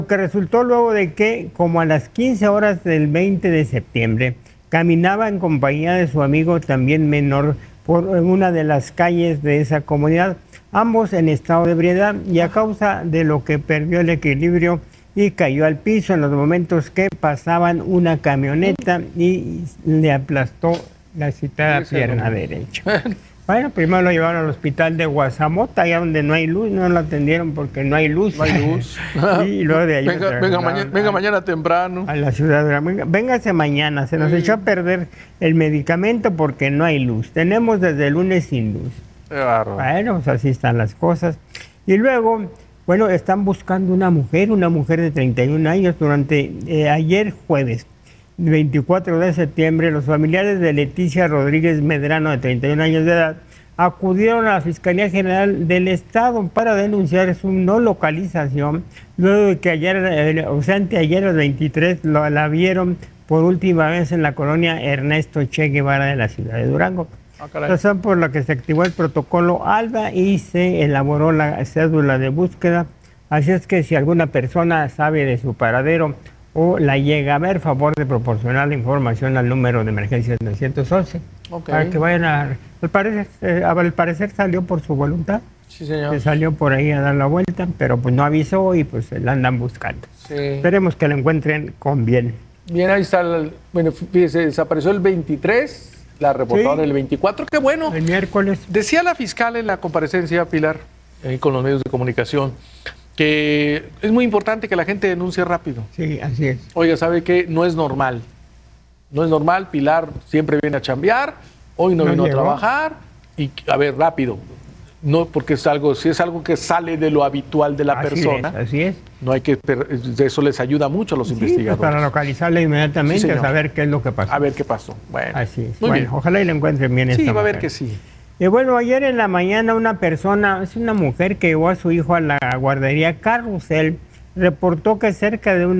que resultó luego de que, como a las 15 horas del 20 de septiembre, caminaba en compañía de su amigo también menor por una de las calles de esa comunidad, ambos en estado de ebriedad, y a causa de lo que perdió el equilibrio y cayó al piso en los momentos que pasaban una camioneta y le aplastó la citada pierna derecha. Bueno, primero lo llevaron al hospital de Guasamota, allá donde no hay luz, no lo atendieron porque no hay luz. No hay luz. Y luego de ahí venga mañana temprano. A la ciudad de véngase mañana, se nos echó a perder el medicamento porque no hay luz. Tenemos desde el lunes sin luz. Claro. Bueno, pues así están las cosas. Y luego, bueno, están buscando una mujer de 31 años durante ayer jueves. 24 de septiembre, los familiares de Leticia Rodríguez Medrano, de 31 años de edad, acudieron a la Fiscalía General del Estado para denunciar su no localización, luego de que ayer, anteayer, el 23, la vieron por última vez en la colonia Ernesto Che Guevara de la ciudad de Durango. Razón por la que se activó el protocolo ALBA y se elaboró la cédula de búsqueda. Así es que si alguna persona sabe de su paradero o la llega a ver, favor de proporcionar la información al número de emergencias 911. Para que vayan al parecer salió por su voluntad. Sí, señor. Se salió por ahí a dar la vuelta, pero pues no avisó y pues la andan buscando. Sí. Esperemos que la encuentren con bien. Bien, ahí está. Bueno, fíjese, desapareció el 23, la reportaron el 24. ¡Qué bueno! El miércoles. Decía la fiscal en la comparecencia, Pilar, con los medios de comunicación, que es muy importante que la gente denuncie rápido. Sí, así es. Oiga, ¿sabe qué? No es normal. No es normal. Pilar siempre viene a chambear, hoy no vino a trabajar. Y, a ver, rápido. No, porque es algo, si es algo que sale de lo habitual de la persona. Así es. No hay que, eso les ayuda mucho a los investigadores. Pues para localizarla inmediatamente, sí, a saber qué es lo que pasó. A ver qué pasó. Bueno, así es. Muy bien. Ojalá y la encuentren bien esta Sí, va a ver mujer. que sí. Bueno, ayer en la mañana es una mujer que llevó a su hijo a la guardería Carrusel, reportó que cerca de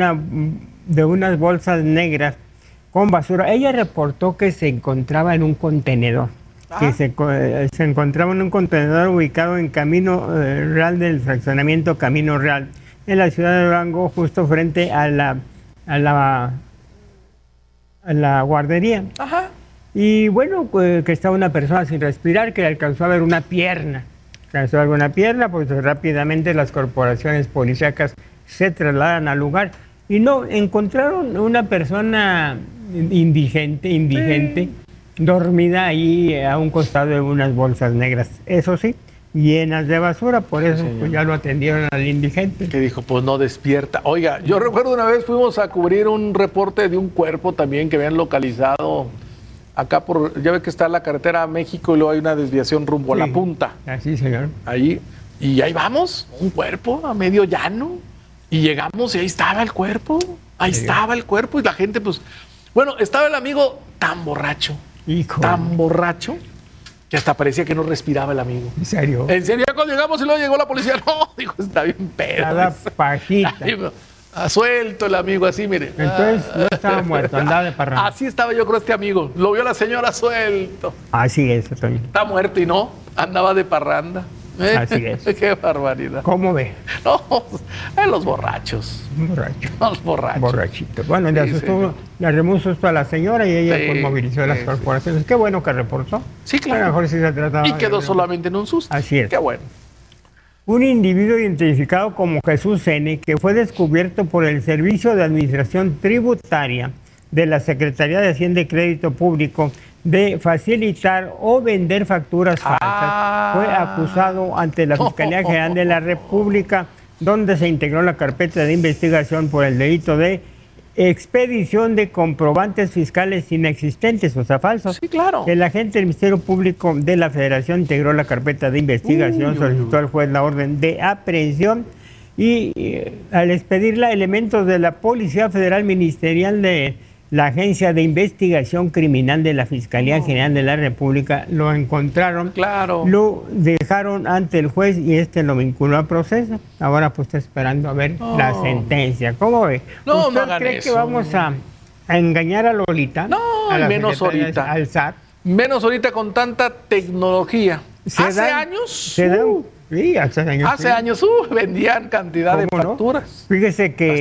unas bolsas negras con basura, ella reportó que se encontraba en un contenedor, que se encontraba en un contenedor ubicado en Camino Real del fraccionamiento Camino Real, en la ciudad de Durango, justo frente a la guardería. Ajá. Y bueno, que estaba una persona sin respirar, que alcanzó a ver una pierna. Pues rápidamente las corporaciones policíacas se trasladan al lugar. Y no, encontraron una persona indigente, dormida ahí a un costado de unas bolsas negras. Eso sí, llenas de basura, por eso pues, ya lo atendieron al indigente. Que dijo, pues no despierta. Oiga, yo recuerdo una vez fuimos a cubrir un reporte de un cuerpo también que habían localizado acá ya ve que está la carretera a México y luego hay una desviación rumbo a la punta. Así, señor. Ahí, y ahí vamos, un cuerpo a medio llano, y llegamos y ahí estaba el cuerpo, y la gente pues, bueno, estaba el amigo tan borracho, que hasta parecía que no respiraba el amigo. ¿En serio? En serio, ya cuando llegamos y luego llegó la policía, no, dijo, está bien pedo. Cada pajita. Suelto el amigo así, mire. Entonces no estaba muerto, andaba de parranda. Así estaba yo creo este amigo. Lo vio la señora suelto. Así es, Toño. Está muerto y no, andaba de parranda. Así es. Qué barbaridad. ¿Cómo ve? No, los borrachos. Los borrachos. Borrachito. Bueno, le asustó, le arrimó un susto a la señora y ella pues, movilizó las corporaciones. Qué bueno que reportó. Sí, claro. A lo mejor sí se trataba y quedó solamente en un susto. Así es. Qué bueno. Un individuo identificado como Jesús N., que fue descubierto por el Servicio de Administración Tributaria de la Secretaría de Hacienda y Crédito Público de facilitar o vender facturas falsas, fue acusado ante la Fiscalía General de la República, donde se integró la carpeta de investigación por el delito de expedición de comprobantes fiscales inexistentes, o sea, falsos. Sí, claro. El agente del Ministerio Público de la Federación integró la carpeta de investigación, solicitó al juez la orden de aprehensión y al expedirla, elementos de la Policía Federal Ministerial de la Agencia de Investigación Criminal de la Fiscalía General de la República lo encontraron, lo dejaron ante el juez y lo vinculó a proceso. Ahora pues está esperando a ver la sentencia. ¿Cómo ve? No, ¿Usted no cree eso, que vamos a engañar a Lolita? No, a la menos ahorita. Al SAT. Menos ahorita con tanta tecnología. ¿Hace años? Se da Sí, hace años. Hace años vendían cantidad de facturas. No? Fíjese que